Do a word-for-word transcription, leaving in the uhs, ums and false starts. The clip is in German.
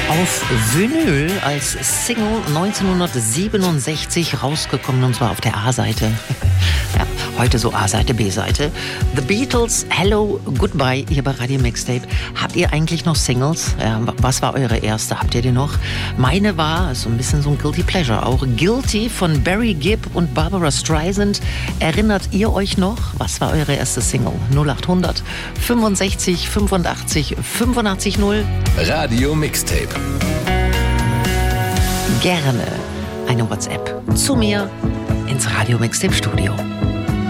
Auf Vinyl als Single neunzehnhundertsiebenundsechzig rausgekommen, und zwar auf der A-Seite. Ja, heute so A-Seite, B-Seite. The Beatles, Hello, Goodbye, hier bei Radio Mixtape. Habt ihr eigentlich noch Singles? Ja, was war eure erste? Habt ihr die noch? Meine war so ein bisschen so ein Guilty Pleasure. Auch Guilty von Barry Gibb und Barbara Streisand. Erinnert ihr euch noch? Was war eure erste Single? null achthundert fünfundsechzig fünfundachtzig fünfundachtzig null. Radio Mixtape. Gerne eine WhatsApp zu mir ins Radio Mixtape Studio.